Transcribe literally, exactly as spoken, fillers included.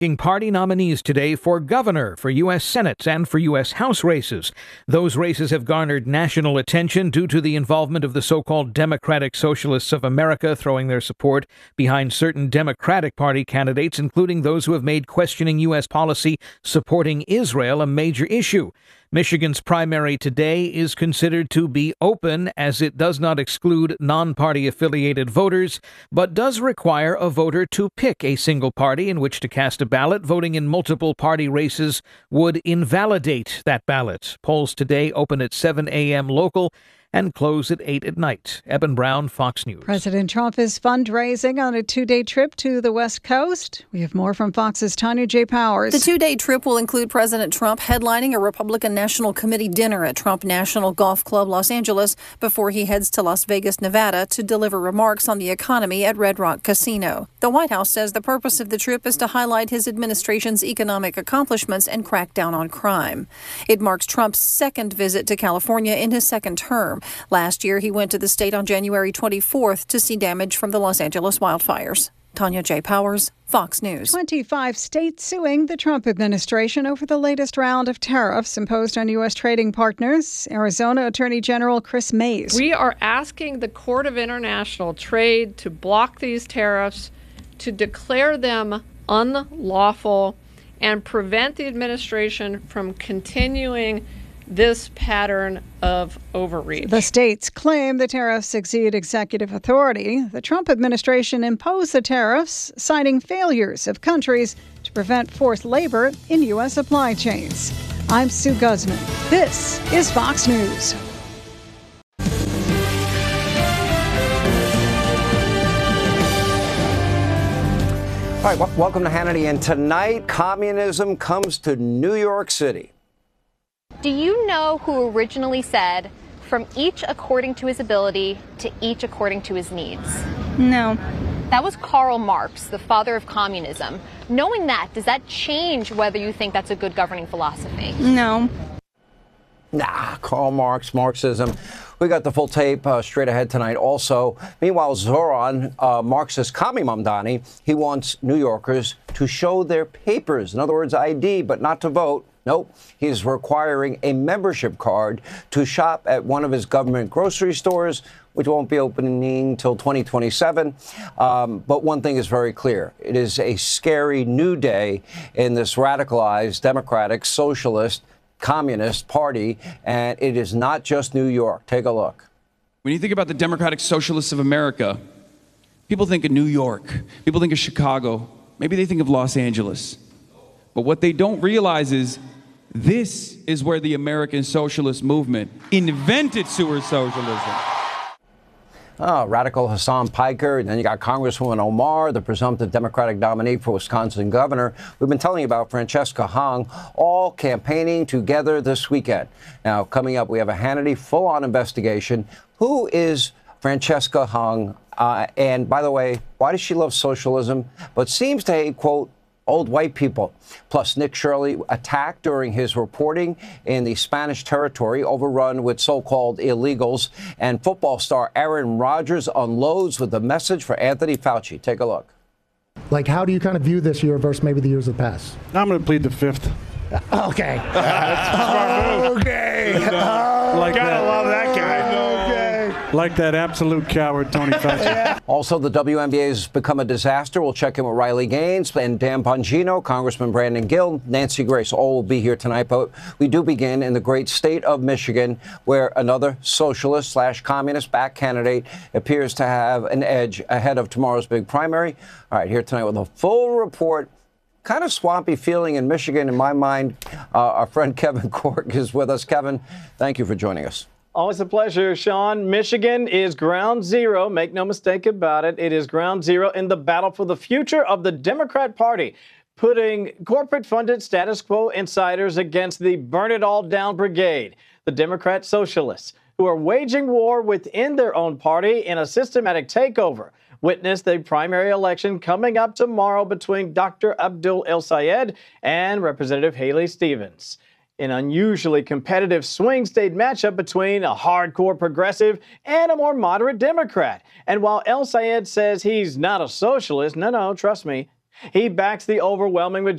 Party nominees today for governor, for U S. Senate, and for U S. House races. Those races have garnered national attention due to the involvement of the so-called Democratic Socialists of America throwing their support behind certain Democratic Party candidates, including those who have made questioning U S policy supporting Israel a major issue. Michigan's primary today is considered to be open, as it does not exclude non-party affiliated voters, but does require a voter to pick a single party in which to cast a ballot. Voting in multiple party races would invalidate that ballot. Polls today open at seven a.m. local and close at eight at night. Eben Brown, Fox News. President Trump is fundraising on a two-day trip to the West Coast. We have more from Fox's Tanya J. Powers. The two-day trip will include President Trump headlining a Republican National Committee dinner at Trump National Golf Club, Los Angeles, before he heads to Las Vegas, Nevada, to deliver remarks on the economy at Red Rock Casino. The White House says the purpose of the trip is to highlight his administration's economic accomplishments and crack down on crime. It marks Trump's second visit to California in his second term. Last year, he went to the state on January twenty-fourth to see damage from the Los Angeles wildfires. Tanya J. Powers, Fox News. twenty-five states suing the Trump administration over the latest round of tariffs imposed on U S trading partners. Arizona Attorney General Chris Mays. We are asking the Court of International Trade to block these tariffs, to declare them unlawful, and prevent the administration from continuing this pattern of overreach. The states claim the tariffs exceed executive authority. The Trump administration imposed the tariffs, citing failures of countries to prevent forced labor in U S supply chains. I'm Sue Guzman. This is Fox News. All right, w- welcome to Hannity. And tonight, communism comes to New York City. Do you know who originally said, from each according to his ability to each according to his needs? No. That was Karl Marx, the father of communism. Knowing that, does that change whether you think that's a good governing philosophy? No. Nah, Karl Marx, Marxism. We got the full tape uh, straight ahead tonight also. Meanwhile, Zoran, uh, Marxist Kami Mamdani, he wants New Yorkers to show their papers. In other words, I D, but not to vote. Nope, he's requiring a membership card to shop at one of his government grocery stores, which won't be opening until twenty twenty-seven. Um, but one thing is very clear. It is a scary new day in this radicalized democratic, socialist, communist party, and it is not just New York. Take a look. When you think about the Democratic Socialists of America, people think of New York, people think of Chicago, maybe they think of Los Angeles. But what they don't realize is this is where the American socialist movement invented sewer socialism. Oh, radical Hassan Piker, and then you got Congresswoman Omar, the presumptive Democratic nominee for Wisconsin governor. We've been telling you about Francesca Hung, all campaigning together this weekend. Now, coming up, we have a Hannity full-on investigation. Who is Francesca Hung? Uh, and by the way, why does she love socialism, but seems to hate, quote, old white people? Plus, Nick Shirley attacked during his reporting in the Spanish territory overrun with so-called illegals. And football star Aaron Rodgers unloads with a message for Anthony Fauci. Take a look. Like, how do you kind of view this year versus maybe the years of the past? I'm going to plead the fifth. Okay. okay. No, like Gotta that. love that guy. Okay. Like that absolute coward, Tony Fauci. Also, the W N B A has become a disaster. We'll check in with Riley Gaines and Dan Bongino, Congressman Brandon Gill, Nancy Grace. All will be here tonight. But we do begin in the great state of Michigan, where another socialist slash communist-backed candidate appears to have an edge ahead of tomorrow's big primary. All right, here tonight with a full report. Kind of swampy feeling in Michigan, in my mind. Uh, our friend Kevin Corke is with us. Kevin, thank you for joining us. Always a pleasure, Sean. Michigan is ground zero. Make no mistake about it. It is ground zero in the battle for the future of the Democrat Party, putting corporate-funded status quo insiders against the burn-it-all-down brigade, the Democrat Socialists, who are waging war within their own party in a systematic takeover. Witness the primary election coming up tomorrow between Doctor Abdul El-Sayed and Representative Haley Stevens. An unusually competitive swing state matchup between a hardcore progressive and a more moderate Democrat. And while El-Sayed says he's not a socialist, no, no, trust me, He backs the overwhelming majority.